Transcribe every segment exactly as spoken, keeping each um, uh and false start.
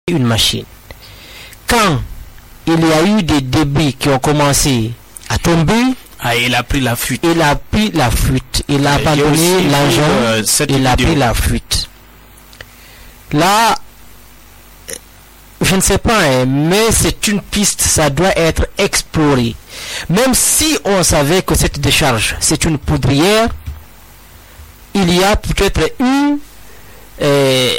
une machine. Quand il y a eu des débits qui ont commencé à tomber, ah, il a pris la fuite. Il a pris la fuite. Il a abandonné l'engin. Euh, il a pris la fuite. Là, je ne sais pas, hein, mais c'est une piste, ça doit être exploré. Même si on savait que cette décharge, c'est une poudrière, il y a peut-être eu euh,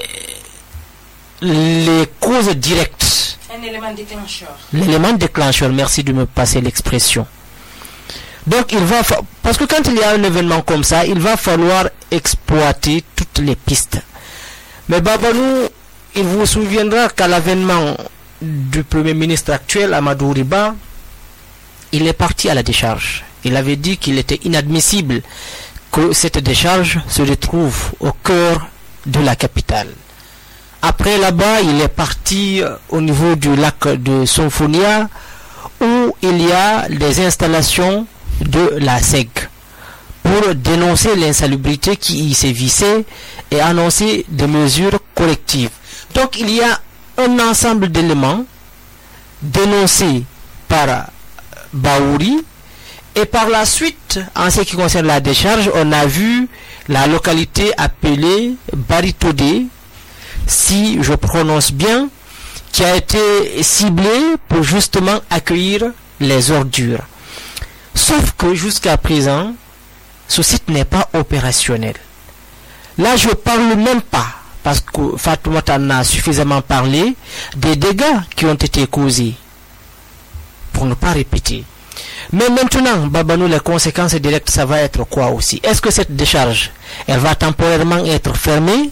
les causes directes. Un élément déclencheur. L'élément déclencheur, merci de me passer l'expression. Donc il va fa- parce que quand il y a un événement comme ça, il va falloir exploiter toutes les pistes. Mais Babanou, il vous souviendra qu'à l'avènement du Premier ministre actuel, Amadou Riba, il est parti à la décharge. Il avait dit qu'il était inadmissible que cette décharge se retrouve au cœur de la capitale. Après là-bas, il est parti au niveau du lac de Sonfonia, où il y a des installations de la S E G pour dénoncer l'insalubrité qui y sévissait et annoncer des mesures collectives. Donc il y a un ensemble d'éléments dénoncés par Baouri, et par la suite, en ce qui concerne la décharge, on a vu la localité appelée Baritodé, si je prononce bien, qui a été ciblée pour justement accueillir les ordures. Sauf que jusqu'à présent, ce site n'est pas opérationnel. Là, je ne parle même pas, parce que Fatoumata en a suffisamment parlé, des dégâts qui ont été causés, pour ne pas répéter. Mais maintenant, Babanou, les conséquences directes, ça va être quoi aussi? Est-ce que cette décharge, elle va temporairement être fermée?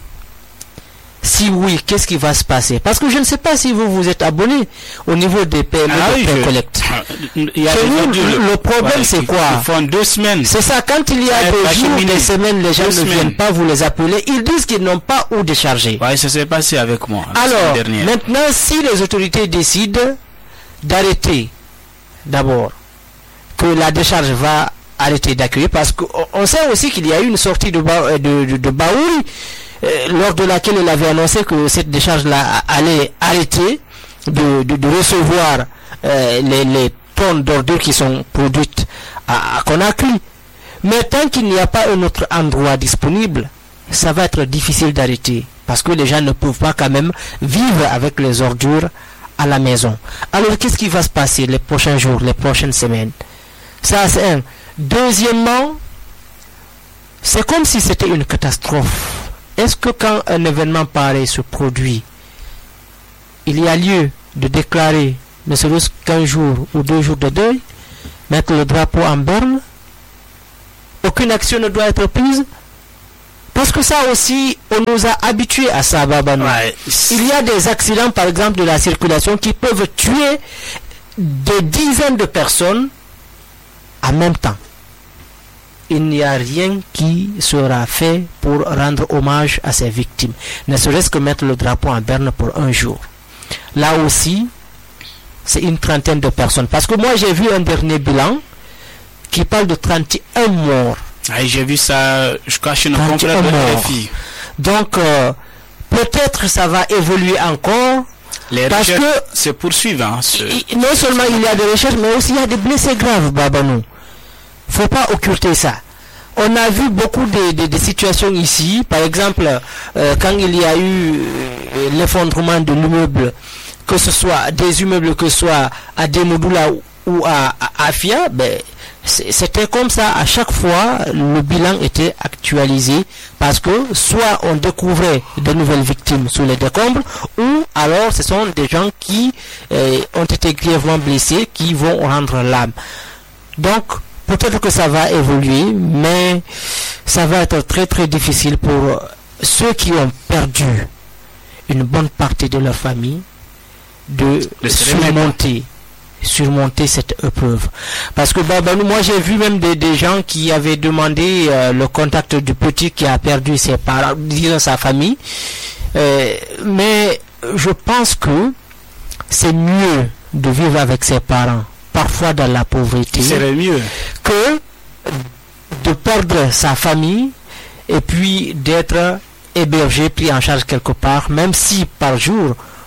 Si oui, qu'est-ce qui va se passer? Parce que je ne sais pas si vous vous êtes abonné au niveau des P M E ah de oui, Pay je... Collect. Il y a Chez nous, le, le problème, ouais, c'est quoi? Ils font deux semaines. C'est ça, quand il y a ouais, des jours, des semaines, les gens ne semaines. viennent pas, vous les appelez, ils disent qu'ils n'ont pas où décharger. Ouais, ça s'est passé avec moi. Alors, maintenant, si les autorités décident d'arrêter, d'abord, que la décharge va arrêter d'accueillir, parce qu'on sait aussi qu'il y a eu une sortie de, ba, de, de, de Baouri, euh, lors de laquelle il avait annoncé que cette décharge-là allait arrêter de, de, de recevoir euh, les, les tonnes d'ordures qui sont produites à, à Conakry. Mais tant qu'il n'y a pas un autre endroit disponible, ça va être difficile d'arrêter, parce que les gens ne peuvent pas quand même vivre avec les ordures à la maison. Alors qu'est-ce qui va se passer les prochains jours, les prochaines semaines? Ça, c'est un. Deuxièmement, c'est comme si c'était une catastrophe. Est-ce que quand un événement pareil se produit, il y a lieu de déclarer, ne serait-ce qu'un jour ou deux jours de deuil, mettre le drapeau en berne? Aucune action ne doit être prise? Parce que ça aussi, on nous a habitués à ça, Babanou. Ouais. Il y a des accidents, par exemple, de la circulation qui peuvent tuer des dizaines de personnes en même temps. Il n'y a rien qui sera fait pour rendre hommage à ces victimes, ne serait-ce que mettre le drapeau en berne pour un jour. Là aussi, c'est une trentaine de personnes. Parce que moi, j'ai vu un dernier bilan qui parle de trente et un morts. Ah, j'ai vu ça, je cache une confrère de R F I. Donc, euh, peut-être ça va évoluer encore. Les parce recherches que se poursuivent. Hein, ce... Non seulement il y a des recherches, mais aussi il y a des blessés graves, Babanou. Faut pas occulter ça. On a vu beaucoup de, de, de situations ici. Par exemple, euh, quand il y a eu euh, l'effondrement de l'immeuble, que ce soit des immeubles, que ce soit à Demodoula ou à, à Afia, ben, c'était comme ça. À chaque fois, le bilan était actualisé parce que soit on découvrait de nouvelles victimes sous les décombres, ou alors ce sont des gens qui euh, ont été grièvement blessés qui vont rendre l'âme. Donc, peut-être que ça va évoluer, mais ça va être très très difficile pour ceux qui ont perdu une bonne partie de leur famille de, de surmonter, surmonter cette épreuve. Parce que Babanou, moi j'ai vu même des, des gens qui avaient demandé euh, le contact du petit qui a perdu ses parents, disons sa famille. Euh, mais je pense que c'est mieux de vivre avec ses parents, parfois dans la pauvreté, serait mieux que de perdre sa famille et puis d'être hébergé, pris en charge quelque part, même si par jour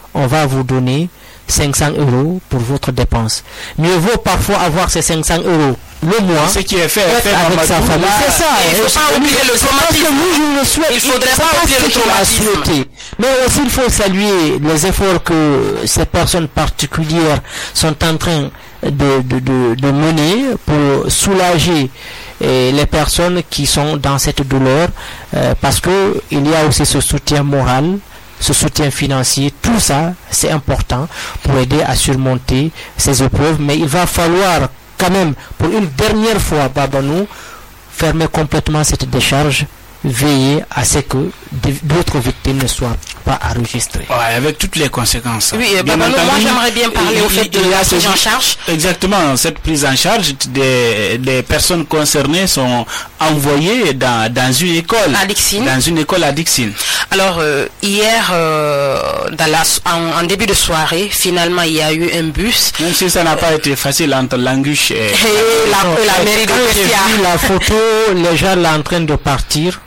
on va vous donner cinq cents euros pour votre dépense. Mieux vaut parfois avoir ces cinq cents euros le mois. Ce qui est fait, fait avec sa famille. C'est ça. Il ne faut pas oublier le traumatisme. Il faudrait pas oublier le traumatisme. Mais aussi, il faut saluer les efforts que ces personnes particulières sont en train de, de, de, de mener pour soulager eh, les personnes qui sont dans cette douleur, euh, parce que il y a aussi ce soutien moral, ce soutien financier, tout ça c'est important pour aider à surmonter ces épreuves. Mais il va falloir quand même, pour une dernière fois, Babanou, fermer complètement cette décharge, veiller à ce que d'autres victimes ne soient pas enregistrées. Ouais, avec toutes les conséquences. Oui, Babanou, moi j'aimerais bien parler il, au fait de la prise en charge. Exactement, cette prise en charge des, des personnes concernées sont envoyées dans, dans une école. À Dixine. Dans une école à Dixine. Alors, euh, hier, euh, dans la, en, en début de soirée, finalement, il y a eu un bus. Même si ça n'a pas été facile entre Languche et, et la, non, la mairie de Bessia. J'ai vu la photo, les gens là en train de partir.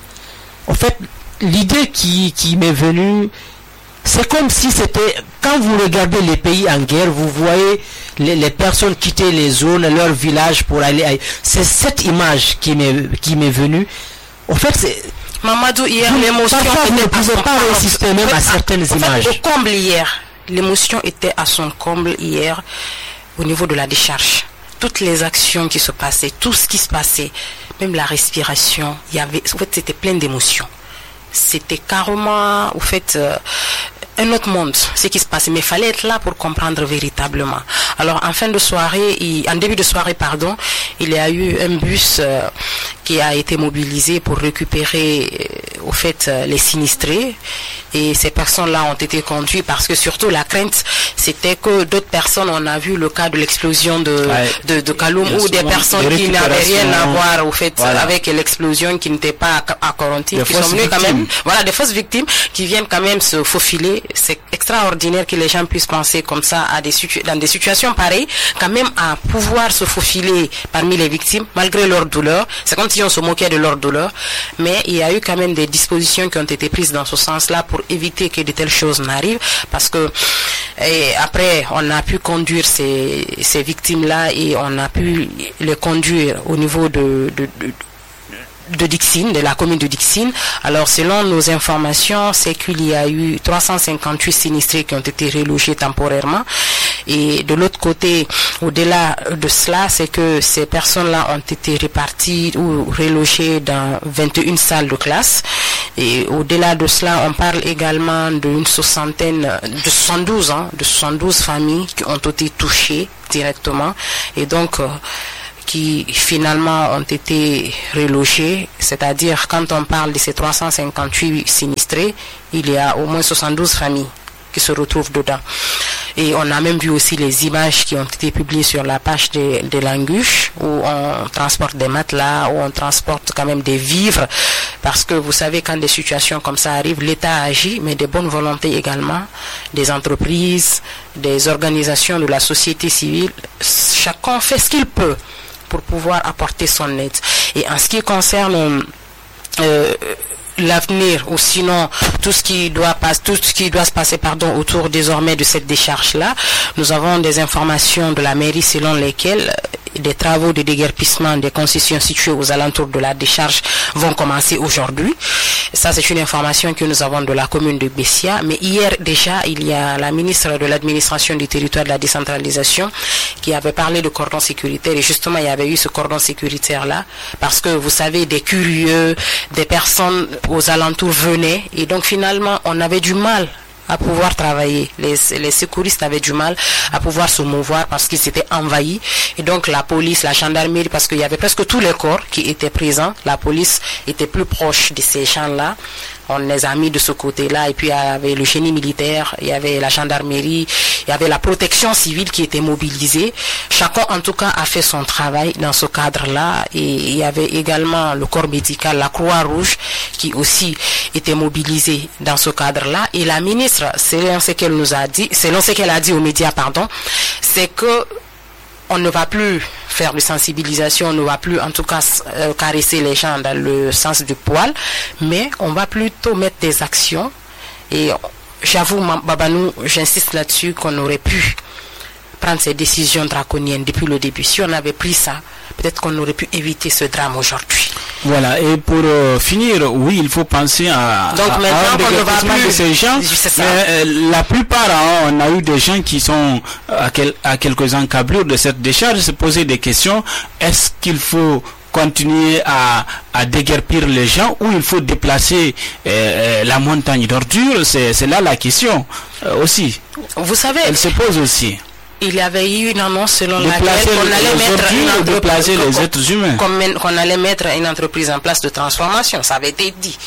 En fait, l'idée qui, qui m'est venue, c'est comme si c'était, quand vous regardez les pays en guerre, vous voyez les, les personnes quitter les zones, leurs villages pour aller ailleurs. C'est cette image qui m'est, qui m'est venue. En fait, c'est... Mamadou, hier, l'émotion vous ne pouvez pas résister même à certaines en fait, images. Au comble hier, l'émotion était à son comble hier, au niveau de la décharge. Toutes les actions qui se passaient, tout ce qui se passait, même la respiration, il y avait, en fait, c'était plein d'émotions. C'était carrément, au fait, euh, un autre monde, ce qui se passait. Mais il fallait être là pour comprendre véritablement. Alors, en fin de soirée, il, en début de soirée, pardon, il y a eu un bus euh, qui a été mobilisé pour récupérer, euh, au fait, euh, les sinistrés. Et ces personnes-là ont été conduites parce que surtout la crainte, c'était que d'autres personnes, on a vu le cas de l'explosion de, ouais. de, de Kaloum, ou des personnes qui n'avaient rien à voir, au fait, voilà. avec l'explosion, qui n'étaient pas accorenties, qui sont venues quand même, voilà, des fausses victimes qui viennent quand même se faufiler. C'est extraordinaire que les gens puissent penser comme ça à des situ- dans des situations pareilles, quand même à pouvoir se faufiler parmi les victimes, malgré leur douleur. C'est comme si on se moquait de leur douleur. Mais il y a eu quand même des dispositions qui ont été prises dans ce sens-là pour éviter que de telles choses n'arrivent, parce que et après on a pu conduire ces, ces victimes-là et on a pu les conduire au niveau de, de, de de Dixine, de la commune de Dixine. Alors, selon nos informations, c'est qu'il y a eu trois cent cinquante-huit sinistrés qui ont été relogés temporairement. Et de l'autre côté, au-delà de cela, c'est que ces personnes-là ont été réparties ou relogées dans vingt et une salles de classe. Et au-delà de cela, on parle également d'une soixantaine, de soixante-douze, hein, de soixante-douze familles qui ont été touchées directement. Et donc, euh, qui finalement ont été relogés, c'est-à-dire quand on parle de ces trois cent cinquante-huit sinistrés, il y a au moins soixante-douze familles qui se retrouvent dedans. Et on a même vu aussi les images qui ont été publiées sur la page de, de Languche, où on transporte des matelas, où on transporte quand même des vivres, parce que vous savez, quand des situations comme ça arrivent, l'État agit, mais de bonne volonté également, des entreprises, des organisations de la société civile, chacun fait ce qu'il peut pour pouvoir apporter son aide. Et en ce qui concerne euh, l'avenir, ou sinon tout ce qui doit passer, tout ce qui doit se passer, pardon, autour désormais de cette décharge-là, nous avons des informations de la mairie selon lesquelles des travaux de déguerpissement des concessions situées aux alentours de la décharge vont commencer aujourd'hui. Ça, c'est une information que nous avons de la commune de Bessia. Mais hier, déjà, il y a la ministre de l'administration du territoire de la décentralisation qui avait parlé de cordon sécuritaire. Et justement, il y avait eu ce cordon sécuritaire-là. Parce que, vous savez, des curieux, des personnes aux alentours venaient. Et donc, finalement, on avait du mal à pouvoir travailler. Les, les secouristes avaient du mal à pouvoir se mouvoir parce qu'ils étaient envahis. Et donc la police, la gendarmerie, parce qu'il y avait presque tous les corps qui étaient présents, la police était plus proche de ces gens-là. On les a mis de ce côté-là. Et puis il y avait le génie militaire, il y avait la gendarmerie, il y avait la protection civile qui était mobilisée. Chacun en tout cas a fait son travail dans ce cadre-là. Et il y avait également le corps médical, la Croix-Rouge, qui aussi était mobilisé dans ce cadre-là. Et la ministre, selon ce qu'elle nous a dit, selon ce qu'elle a dit aux médias, pardon, c'est que on ne va plus faire de sensibilisation, on ne va plus en tout cas euh, caresser les gens dans le sens du poil, mais on va plutôt mettre des actions et j'avoue, Babanou, j'insiste là-dessus qu'on aurait pu prendre ces décisions draconiennes depuis le début. Si on avait pris ça, peut-être qu'on aurait pu éviter ce drame aujourd'hui. Voilà, et pour euh, finir, oui, il faut penser à, Donc à, maintenant, à un on ne va plus de ces gens. Mais, euh, la plupart, hein, on a eu des gens qui sont à, quel, à quelques encablures de cette décharge, se poser des questions. Est-ce qu'il faut continuer à, à déguerpir les gens ou il faut déplacer euh, la montagne d'ordures? C'est, c'est là la question euh, aussi. Vous savez, elle se pose aussi. Il y avait eu une annonce selon déplacer laquelle on allait mettre une déplacer les êtres humains. Qu'on allait mettre une entreprise en place de transformation. Ça avait été dit.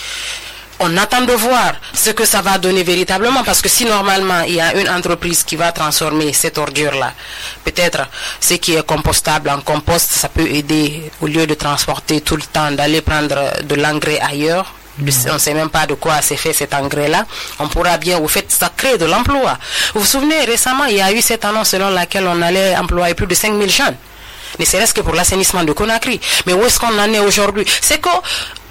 On attend de voir ce que ça va donner véritablement, parce que si normalement il y a une entreprise qui va transformer cette ordure-là, peut-être ce qui est compostable en compost, ça peut aider au lieu de transporter tout le temps, d'aller prendre de l'engrais ailleurs. On ne sait même pas de quoi c'est fait cet engrais-là. On pourra bien, au fait, ça crée de l'emploi. Vous vous souvenez, récemment, il y a eu cette annonce selon laquelle on allait employer plus de cinq mille jeunes. Ne serait-ce que pour l'assainissement de Conakry. Mais où est-ce qu'on en est aujourd'hui? C'est qu'on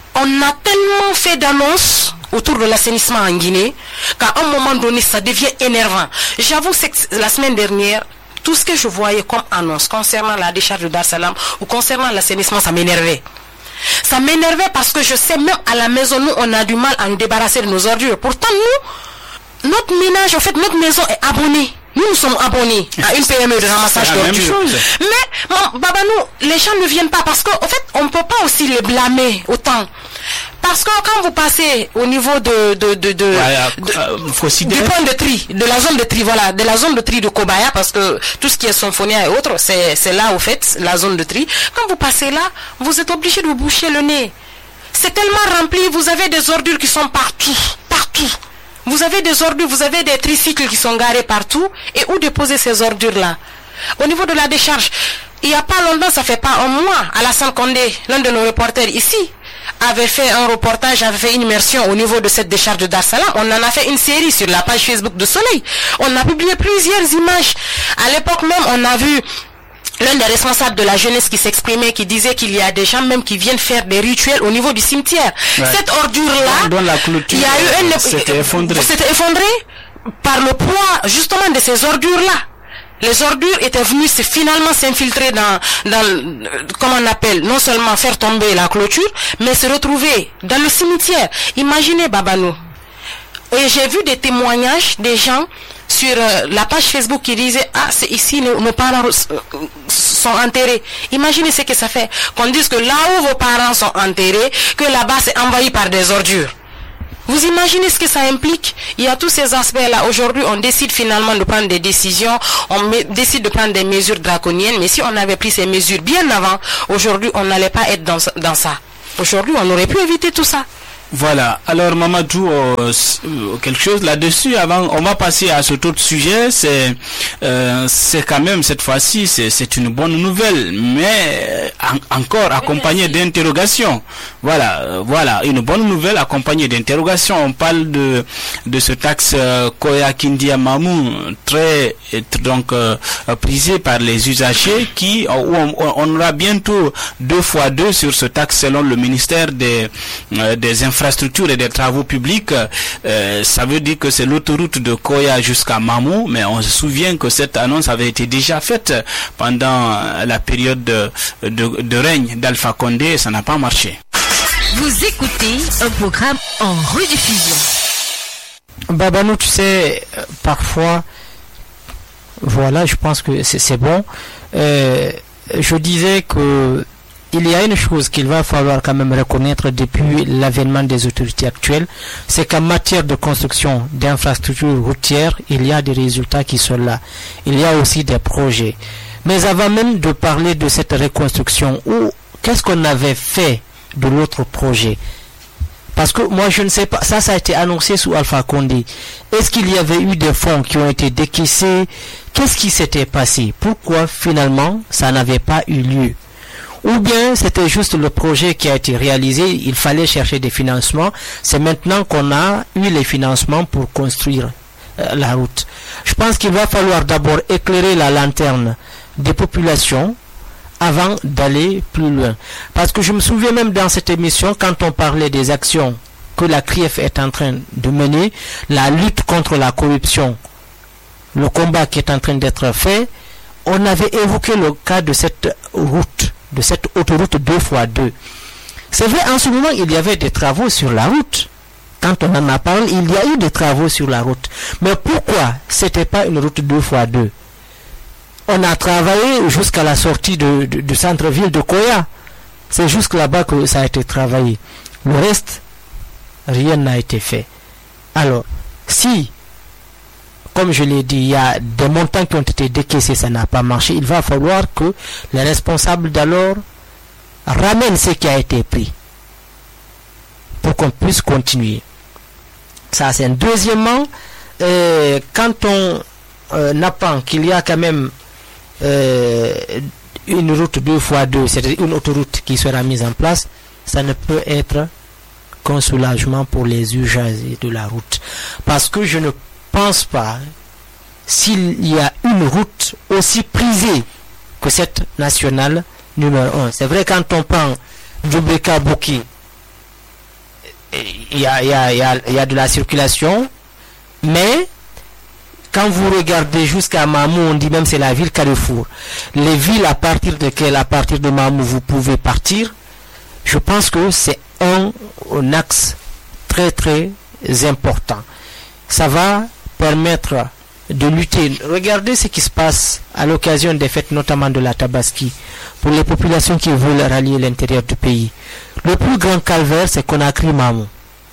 a tellement fait d'annonces autour de l'assainissement en Guinée qu'à un moment donné, ça devient énervant. J'avoue, c'est que la semaine dernière, tout ce que je voyais comme annonce concernant la décharge de Dar es Salaam ou concernant l'assainissement, ça m'énervait. Ça m'énervait parce que je sais, même à la maison, nous, on a du mal à nous débarrasser de nos ordures. Pourtant, nous, notre ménage, en fait, notre maison est abonnée. Nous, nous sommes abonnés à une P M E de ramassage d'ordures. Mais, mon, Babanou, les gens ne viennent pas parce qu'en fait, on ne peut pas aussi les blâmer autant. Parce que quand vous passez au niveau de, de, de, de, ouais, de euh, du point de tri, de la zone de tri, voilà, de la zone de tri de Kobaya, parce que tout ce qui est Symphonia et autres, c'est, c'est là, au fait, la zone de tri. Quand vous passez là, vous êtes obligé de vous boucher le nez. C'est tellement rempli, vous avez des ordures qui sont partout, partout. Vous avez des ordures, vous avez des tricycles qui sont garés partout. Et où déposer ces ordures-là? Au niveau de la décharge, il n'y a pas longtemps, ça fait pas un mois, Alassane Condé, l'un de nos reporters ici, avait fait un reportage, avait fait une immersion au niveau de cette décharge de Dar es Salaam. On en a fait une série sur la page Facebook de Soleil. On a publié plusieurs images. À l'époque même, on a vu l'un des responsables de la jeunesse qui s'exprimait, qui disait qu'il y a des gens même qui viennent faire des rituels au niveau du cimetière. Ouais. Cette ordure-là, dans la clôture, il y a eu un... C'était effondré. C'était effondré par le poids, justement, de ces ordures-là. Les ordures étaient venues finalement s'infiltrer dans, dans, comment on appelle, non seulement faire tomber la clôture, mais se retrouver dans le cimetière. Imaginez, Babanou. Et j'ai vu des témoignages des gens sur euh, la page Facebook qui disaient, ah, c'est ici, nos, nos parents sont enterrés. Imaginez ce que ça fait. Qu'on dise que là où vos parents sont enterrés, que là-bas c'est envahi par des ordures. Vous imaginez ce que ça implique? Il y a tous ces aspects-là. Aujourd'hui, on décide finalement de prendre des décisions, on décide de prendre des mesures draconiennes, mais si on avait pris ces mesures bien avant, aujourd'hui, on n'allait pas être dans, dans ça. Aujourd'hui, on aurait pu éviter tout ça. Voilà. Alors Mamadou, euh, quelque chose là-dessus avant. On va passer à cet autre sujet. C'est, euh, c'est quand même cette fois-ci, c'est, c'est une bonne nouvelle, mais en, encore accompagnée d'interrogations. Voilà, euh, voilà, une bonne nouvelle accompagnée d'interrogations. On parle de de ce taxe euh, Koya Kindia Mamou, très donc euh, prisé par les usagers, qui où on, on aura bientôt deux fois deux sur ce taxe selon le ministère des euh, des infrastructures infrastructures et des travaux publics. Euh, ça veut dire que c'est l'autoroute de Koya jusqu'à Mamou, mais on se souvient que cette annonce avait été déjà faite pendant la période de, de, de règne d'Alpha Condé et ça n'a pas marché. Vous écoutez un programme en rediffusion. Babanou, tu sais, parfois, voilà, je pense que c'est, c'est bon. Euh, je disais que il y a une chose qu'il va falloir quand même reconnaître depuis l'avènement des autorités actuelles, c'est qu'en matière de construction d'infrastructures routières, il y a des résultats qui sont là. Il y a aussi des projets. Mais avant même de parler de cette reconstruction, où, qu'est-ce qu'on avait fait de l'autre projet? Parce que moi je ne sais pas, ça ça a été annoncé sous Alpha Condé. Est-ce qu'il y avait eu des fonds qui ont été décaissés? Qu'est-ce qui s'était passé? Pourquoi finalement ça n'avait pas eu lieu? Ou bien c'était juste le projet qui a été réalisé, il fallait chercher des financements, c'est maintenant qu'on a eu les financements pour construire euh, la route. Je pense qu'il va falloir d'abord éclairer la lanterne des populations avant d'aller plus loin. Parce que je me souviens même dans cette émission, quand on parlait des actions que la C R I E F est en train de mener, la lutte contre la corruption, le combat qui est en train d'être fait, on avait évoqué le cas de cette route, de cette autoroute deux fois deux. C'est vrai, en ce moment, il y avait des travaux sur la route. Quand on en a parlé, il y a eu des travaux sur la route. Mais pourquoi c'était pas une route deux fois deux? On a travaillé jusqu'à la sortie de, de, du centre-ville de Koya. C'est jusque là-bas que ça a été travaillé. Le reste, rien n'a été fait. Alors, si, comme je l'ai dit, il y a des montants qui ont été décaissés, ça n'a pas marché, il va falloir que les responsables d'alors ramènent ce qui a été pris pour qu'on puisse continuer. Ça, c'est un deuxièmement, euh, quand on euh, apprend qu'il y a quand même euh, une route deux fois deux, c'est-à-dire une autoroute qui sera mise en place, ça ne peut être qu'un soulagement pour les usagers de la route. Parce que je ne pense pas, s'il y a une route aussi prisée que cette nationale numéro un. C'est vrai, quand on prend Djoubeka Bouki, il y a, il y a, il y a, il y a de la circulation, mais quand vous regardez jusqu'à Mamou, on dit même c'est la ville Carrefour. Les villes à partir desquelles, à partir de Mamou, vous pouvez partir, je pense que c'est un, un axe très très important. Ça va permettre de lutter. Regardez ce qui se passe à l'occasion des fêtes, notamment de la Tabaski, pour les populations qui veulent rallier l'intérieur du pays. Le plus grand calvaire, c'est Conakry-Mamou.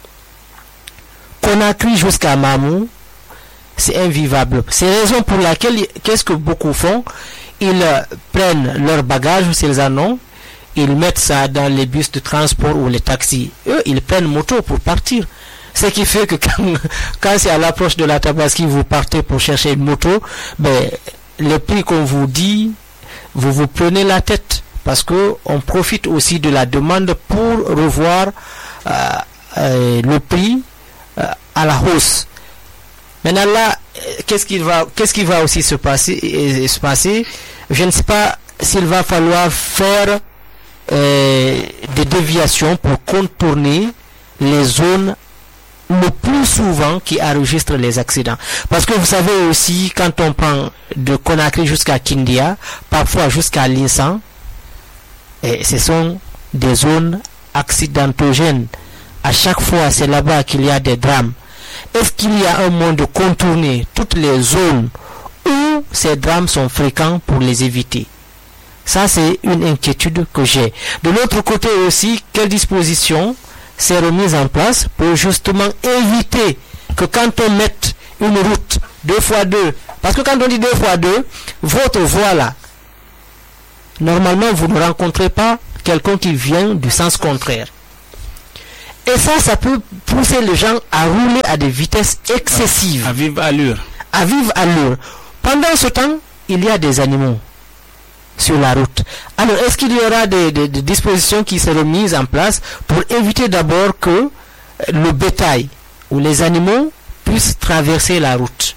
Conakry jusqu'à Mamou, c'est invivable. C'est la raison pour laquelle, qu'est-ce que beaucoup font? Ils prennent leurs bagages, s'ils en ont, ils mettent ça dans les bus de transport ou les taxis. Eux, ils prennent moto pour partir. Ce qui fait que quand, quand c'est à l'approche de la Tabaski, vous partez pour chercher une moto, ben, le prix qu'on vous dit, vous vous prenez la tête. Parce que on profite aussi de la demande pour revoir euh, euh, le prix euh, à la hausse. Maintenant là, qu'est-ce qu'il va, qu'est-ce qui va aussi se passer, euh, se passer? Je ne sais pas s'il va falloir faire euh, des déviations pour contourner les zones le plus souvent qui enregistrent les accidents. Parce que vous savez aussi, quand on prend de Conakry jusqu'à Kindia, parfois jusqu'à Linsan, et ce sont des zones accidentogènes. À chaque fois, c'est là-bas qu'il y a des drames. Est-ce qu'il y a un moyen de contourner toutes les zones où ces drames sont fréquents pour les éviter? Ça, c'est une inquiétude que j'ai. De l'autre côté aussi, quelles dispositions s'est remise en place pour justement éviter que quand on mette une route deux fois deux, parce que quand on dit deux fois deux, votre voie là, normalement vous ne rencontrez pas quelqu'un qui vient du sens contraire. Et ça, ça peut pousser les gens à rouler à des vitesses excessives. À vive allure. À vive allure. Pendant ce temps, il y a des animaux sur la route. Alors, est-ce qu'il y aura des, des, des dispositions qui seront mises en place pour éviter d'abord que le bétail ou les animaux puissent traverser la route?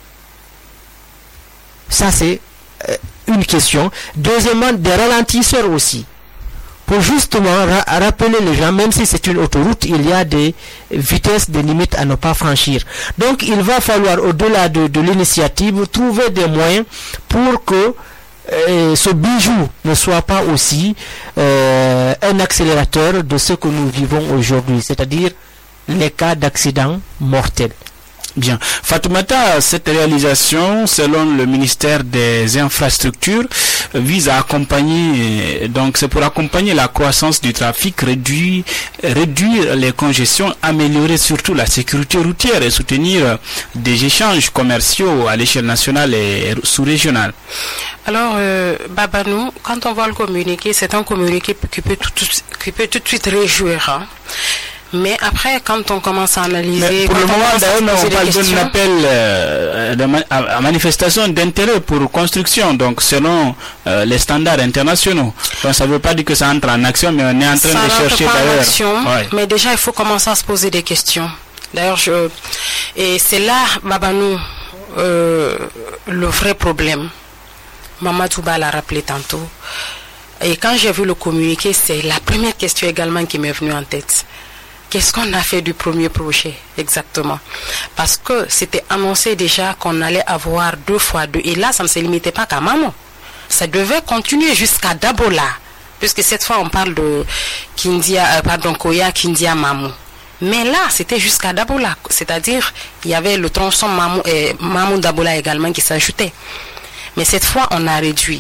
Ça, c'est euh, une question. Deuxièmement, des ralentisseurs aussi. Pour justement ra rappeler les gens, même si c'est une autoroute, il y a des vitesses, des limites à ne pas franchir. Donc, il va falloir, au-delà de, de l'initiative, trouver des moyens pour que euh, ce bijou ne soit pas aussi euh, un accélérateur de ce que nous vivons aujourd'hui, c'est-à-dire les cas d'accidents mortels. Bien. Fatoumata, cette réalisation, selon le ministère des Infrastructures, vise à accompagner, donc c'est pour accompagner la croissance du trafic, réduire, réduire les congestions, améliorer surtout la sécurité routière et soutenir des échanges commerciaux à l'échelle nationale et sous-régionale. Alors, euh, Babanou, quand on voit le communiqué, c'est un communiqué qui peut tout, qui peut tout de suite réjouir, hein. Mais après, quand on commence à analyser... Mais pour le moment, d'ailleurs, on parle d'un appel euh, de ma à manifestation d'intérêt pour construction, donc selon euh, les standards internationaux. Donc ça ne veut pas dire que ça entre en action, mais on est en train ça de chercher d'ailleurs... Ouais. Mais déjà, il faut commencer à se poser des questions. D'ailleurs, je... et c'est là, Babanou, euh, le vrai problème. Mamadou Ba l'a rappelé tantôt. Et quand j'ai vu le communiqué, c'est la première question également qui m'est venue en tête. Qu'est-ce qu'on a fait du premier projet exactement? Parce que c'était annoncé déjà qu'on allait avoir deux fois deux. Et là, ça ne se limitait pas qu'à Mamou. Ça devait continuer jusqu'à Dabola. Puisque cette fois, on parle de Kindia, euh, pardon, Koya, Kindia, Mamou. Mais là, c'était jusqu'à Dabola. C'est-à-dire, il y avait le tronçon Mamou et Mamou Dabola également qui s'ajoutait. Mais cette fois, on a réduit.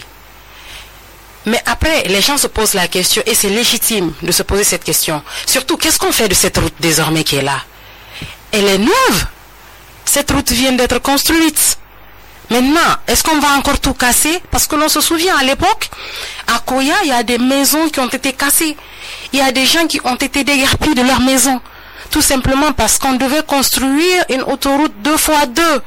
Mais après, les gens se posent la question, et c'est légitime de se poser cette question. Surtout, qu'est-ce qu'on fait de cette route désormais qui est là? Elle est neuve. Cette route vient d'être construite. Maintenant, est-ce qu'on va encore tout casser? Parce que l'on se souvient, à l'époque, à Koya, il y a des maisons qui ont été cassées. Il y a des gens qui ont été déguerpis de leurs maisons. Tout simplement parce qu'on devait construire une autoroute deux fois deux.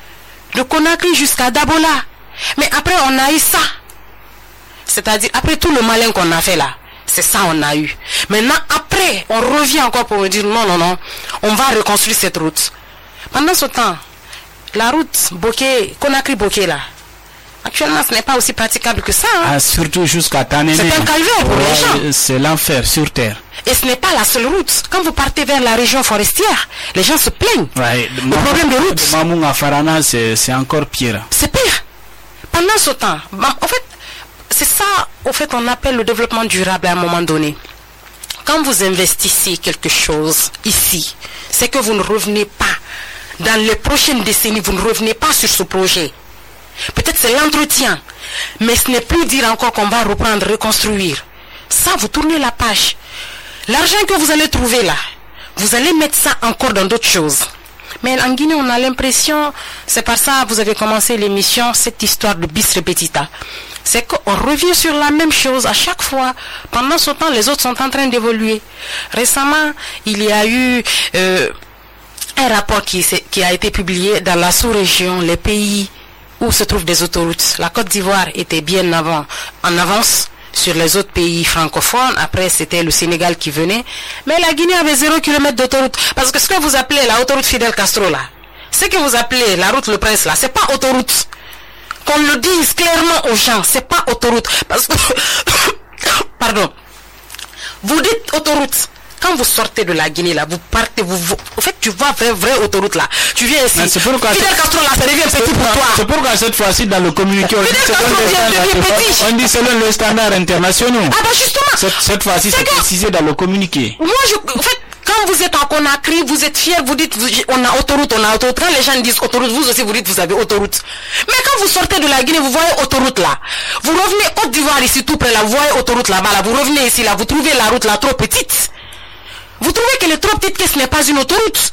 De Conakry jusqu'à Dabola. Mais après, on a eu ça. C'est-à-dire, après tout le malin qu'on a fait là, c'est ça on a eu. Maintenant, après, on revient encore pour me dire, non, non, non, on va reconstruire cette route. Pendant ce temps, la route Boké, Conakry-Boké là, actuellement, ce n'est pas aussi praticable que ça. Hein. Ah, surtout jusqu'à Tanéné. C'est un calvaire pour ouais, les gens. C'est l'enfer sur terre. Et ce n'est pas la seule route. Quand vous partez vers la région forestière, les gens se plaignent. Ouais, le Mamou, problème de route. Mamou à Farana, c'est encore pire. C'est pire. Pendant ce temps, en fait, c'est ça, au fait, on appelle le développement durable à un moment donné. Quand vous investissez quelque chose ici, c'est que vous ne revenez pas. Dans les prochaines décennies, vous ne revenez pas sur ce projet. Peut-être c'est l'entretien, mais ce n'est plus dire encore qu'on va reprendre, reconstruire. Ça, vous tournez la page. L'argent que vous allez trouver là, vous allez mettre ça encore dans d'autres choses. Mais en Guinée, on a l'impression, c'est par ça que vous avez commencé l'émission, cette histoire de bis repetita. C'est qu'on revient sur la même chose à chaque fois. Pendant ce temps, les autres sont en train d'évoluer. Récemment, il y a eu euh, un rapport qui, qui a été publié dans la sous-région, les pays où se trouvent des autoroutes. La Côte d'Ivoire était bien avant, en avance sur les autres pays francophones. Après, c'était le Sénégal qui venait. Mais la Guinée avait zéro kilomètre d'autoroute. Parce que ce que vous appelez la autoroute Fidel Castro là, ce que vous appelez la route Le Prince là, c'est pas autoroute. Qu'on le dise clairement aux gens, c'est pas autoroute. Parce que, pardon, vous dites autoroute. Quand vous sortez de la Guinée là, vous partez, vous, vous en fait, tu vois vraie, vraie autoroute là. Tu viens ici. C'est pourquoi Fidel Castro là, ça devient petit pour toi. C'est pourquoi cette fois-ci dans le communiqué, on dit, selon on dit selon le standard international. Ah bah justement. Cette, cette fois-ci, c'est précisé dans le communiqué. Moi, je, en fait, quand vous êtes en Conakry, vous êtes fiers, vous dites, vous, on a autoroute, on a autoroute. Quand les gens disent autoroute, vous aussi vous dites, vous avez autoroute. Mais quand vous sortez de la Guinée, vous voyez autoroute là. Vous revenez Côte d'Ivoire ici tout près là, vous voyez autoroute là-bas là. Vous revenez ici là, vous trouvez la route là trop petite. Vous trouvez qu'elle est trop petite, que ce n'est pas une autoroute.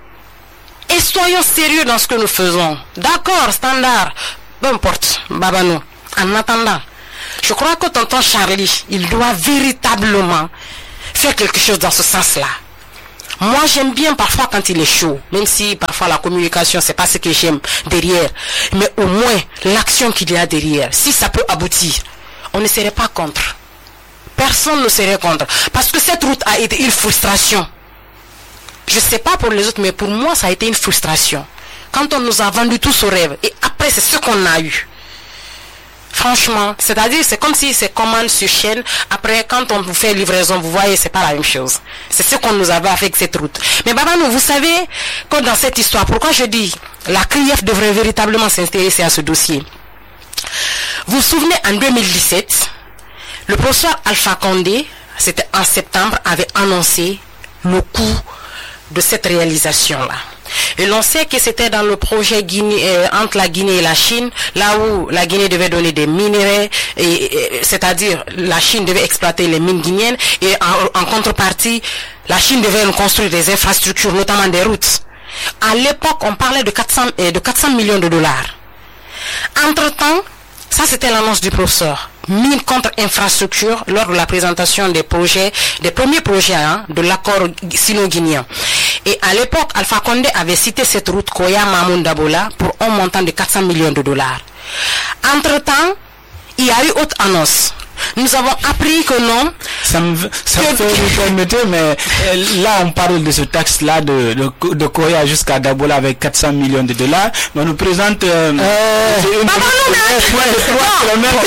Et soyons sérieux dans ce que nous faisons. D'accord, standard. Peu importe, Babanou. En attendant, je crois que tonton Charlie, il doit véritablement faire quelque chose dans ce sens-là. Moi, j'aime bien parfois quand il est chaud, même si parfois la communication, c'est pas ce que j'aime derrière. Mais au moins, l'action qu'il y a derrière, si ça peut aboutir, on ne serait pas contre. Personne ne serait contre. Parce que cette route a été une frustration. Je ne sais pas pour les autres, mais pour moi, ça a été une frustration. Quand on nous a vendu tout ce rêve, et après, c'est ce qu'on a eu. Franchement, c'est-à-dire, c'est comme si c'est commande sur chaîne. Après, quand on vous fait livraison, vous voyez, c'est pas la même chose. C'est ce qu'on nous avait fait avec cette route. Mais Babanou, vous savez que dans cette histoire, pourquoi je dis, la C R I F devrait véritablement s'intéresser à ce dossier. Vous vous souvenez, en deux mille dix-sept, le professeur Alpha Condé, c'était en septembre, avait annoncé le coût de cette réalisation-là. Et l'on sait que c'était dans le projet Guinée, euh, entre la Guinée et la Chine, là où la Guinée devait donner des minerais, et, et, c'est-à-dire la Chine devait exploiter les mines guinéennes, et en, en contrepartie, la Chine devait nous construire des infrastructures, notamment des routes. À l'époque, on parlait de quatre cents, euh, de quatre cents millions de dollars. Entre-temps, ça c'était l'annonce du professeur. Mine contre infrastructure lors de la présentation des projets, des premiers projets hein, de l'accord sino-guinéen. Et à l'époque, Alpha Condé avait cité cette route Koya Mamou Dabola pour un montant de quatre cents millions de dollars. Entre-temps, il y a eu autre annonce nous avons appris que non. Ça me, ça me fait vous permettez, mais euh, là on parle de ce taxe-là de, de, de Koya jusqu'à Dabola avec quatre cents millions de dollars, mais on nous présente euh, Euh, une Bah, bah, non, mais-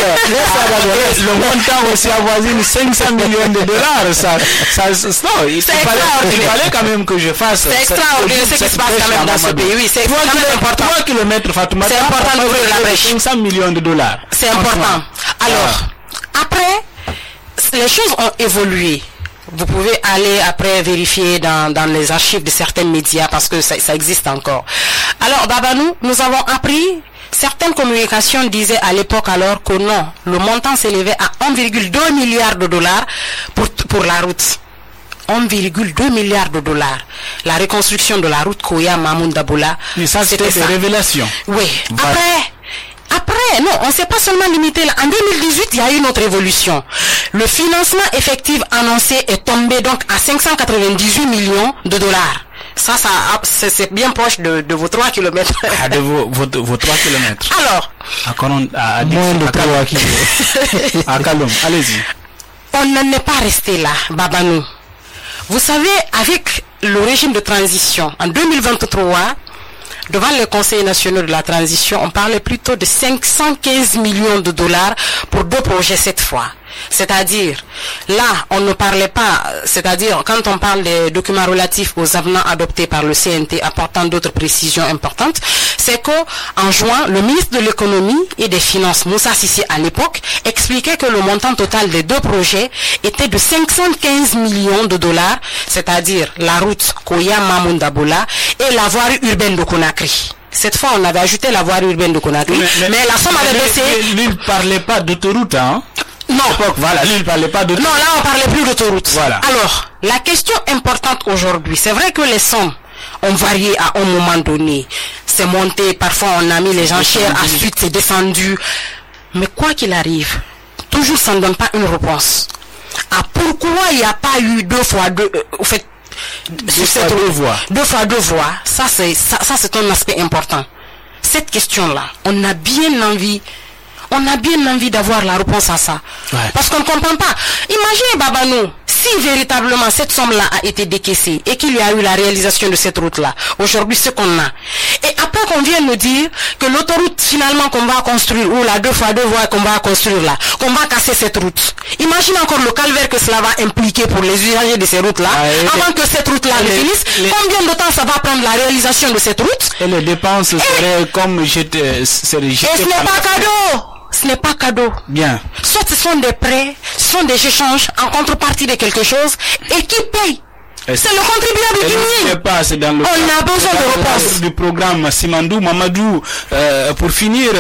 le montant aussi avoisine cinq cents millions de dollars. Ça, ça, ça- non, il C'est fallait, il extraordinaire. fallait quand même que je fasse. C'est extraordinaire ce qui se passe quand même dans ce pays. Oui, c'est quand même important. trois kilomètres, Fatoumata. C'est important d'ouvrir la brèche. cinq cents millions de dollars. C'est important. Franchement. Alors, après, les choses ont évolué. Vous pouvez aller après vérifier dans, dans les archives de certains médias parce que ça, ça existe encore. Alors, Babanou, nous avons appris, certaines communications disaient à l'époque alors que non, le montant s'élevait à un virgule deux milliard de dollars pour, pour la route. un virgule deux milliard de dollars. La reconstruction de la route Koya Mamoun Dabola. Et ça, c'était des révélations. Oui. Voilà. Après, après, non, on ne s'est pas seulement limité là. En deux mille dix-huit, il y a eu une autre évolution. Le financement effectif annoncé est tombé donc à cinq cent quatre-vingt-dix-huit millions de dollars. Ça, ça, c'est c'est bien proche de, de vos trois kilomètres. Ah, de vos, vos, vos trois kilomètres. Alors, À Coron, à, à, Moins de à Kalom. trois kilomètres. À Kalom. Allez-y. on n'en est pas resté là, Babanou. Vous savez, avec le régime de transition, en deux mille vingt-trois, devant le Conseil national de la transition, on parlait plutôt de cinq cent quinze millions de dollars pour deux projets cette fois. C'est-à-dire, là, on ne parlait pas, c'est-à-dire, quand on parle des documents relatifs aux avenants adoptés par le C N T apportant d'autres précisions importantes, c'est que, en juin, le ministre de l'économie et des finances, Moussa Sissi à l'époque, expliquait que le montant total des deux projets était de cinq cent quinze millions de dollars, c'est-à-dire la route Koya Mamoun Dabola et la voirie urbaine de Conakry. Cette fois, on avait ajouté la voirie urbaine de Conakry, mais, la somme avait baissé. Lui, il ne parlait pas d'autoroute, hein. Non. Voilà, lui, il ne parlait pas d'autoroute. Non, là, on parlait plus d'autoroute. Voilà. Alors, la question importante aujourd'hui, c'est vrai que les sommes ont varié à un moment donné. C'est monté, parfois on a mis les enchères, ensuite c'est descendu. Mais quoi qu'il arrive, toujours ça ne donne pas une réponse. Ah, pourquoi il n'y a pas eu deux fois deux, euh, au fait, Deux fois deux voies. Deux fois deux voies, ça c'est, ça, ça c'est un aspect important. Cette question-là, on a bien envie On a bien envie d'avoir la réponse à ça. Ouais. Parce qu'on ne comprend pas. Imaginez, Babanou, si véritablement cette somme-là a été décaissée et qu'il y a eu la réalisation de cette route-là, aujourd'hui, ce qu'on a. Et après qu'on vienne nous dire que l'autoroute finalement qu'on va construire, ou la deux fois deux voies qu'on va construire là, qu'on va casser cette route. Imagine encore le calvaire que cela va impliquer pour les usagers de ces routes-là, Ah, avant les, que cette route-là ne les, finisse. les, Combien de temps ça va prendre la réalisation de cette route? Et les dépenses seraient comme jeté, seraient Et jetées ce n'est par pas la- cadeau. Ce n'est pas cadeau. Bien. Soit ce sont des prêts, ce sont des échanges en contrepartie de quelque chose, et qui paye? C'est le contribuable qui Je ne sais nie. pas, c'est dans le On a besoin de dans le réponses. cadre du programme Simandou Mamadou. Euh, pour finir,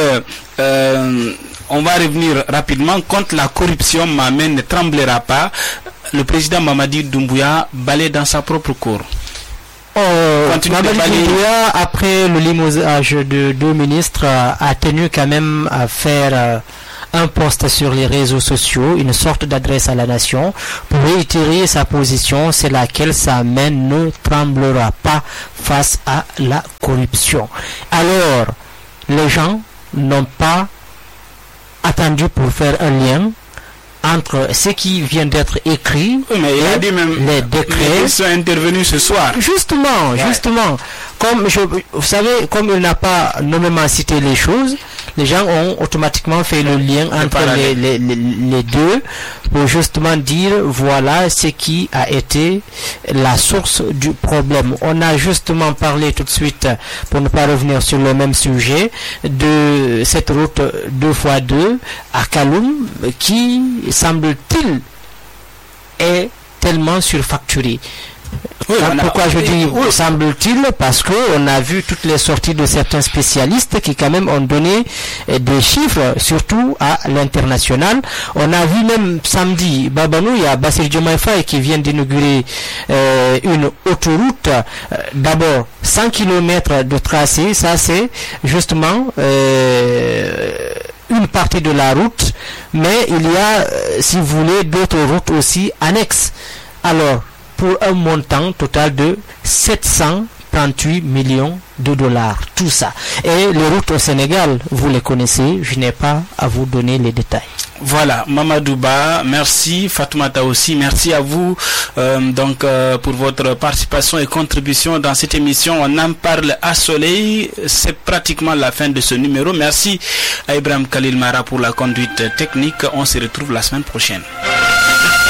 euh, on va revenir rapidement. Contre la corruption, ma main ne tremblera pas. Le président Mamadi Doumbouya balaye dans sa propre cour. Oh, Continue de Mamadi balayer. Doumbouya, après le limogeage de deux ministres, euh, a tenu quand même à faire euh, un post sur les réseaux sociaux, une sorte d'adresse à la nation, pour réitérer sa position, c'est laquelle sa main ne tremblera pas face à la corruption. Alors, les gens n'ont pas attendu pour faire un lien entre ce qui vient d'être écrit Oui, mais il a et dit même les décrets. ils sont intervenus ce soir. Justement, Ouais. justement, comme je, vous savez, comme il n'a pas nommément cité les choses, les gens ont automatiquement fait le lien entre les, parallèle. les, les, les deux pour justement dire voilà ce qui a été la source du problème. On a justement parlé tout de suite, pour ne pas revenir sur le même sujet, de cette route deux fois deux à Kaloum qui, semble-t-il, est tellement surfacturée. Oui, Ah, on a- pourquoi je dis oui. semble-t-il? Parce que on a vu toutes les sorties de certains spécialistes qui quand même ont donné eh, des chiffres, surtout à l'international. On a vu même samedi, Babanou, il y a Bassir Diomaye Faye qui vient d'inaugurer euh, une autoroute. Euh, D'abord, cent kilomètres de tracé, ça c'est justement euh, une partie de la route, mais il y a, euh, si vous voulez, d'autres routes aussi annexes. Alors, pour un montant total de sept cent trente-huit millions de dollars, tout ça. Et les routes au Sénégal, vous les connaissez, je n'ai pas à vous donner les détails. Voilà, Mamadouba, merci, Fatoumata aussi, merci à vous euh, donc euh, pour votre participation et contribution dans cette émission. On en parle à soleil, c'est pratiquement la fin de ce numéro. Merci à Ibrahim Khalil Mara pour la conduite technique. On se retrouve la semaine prochaine.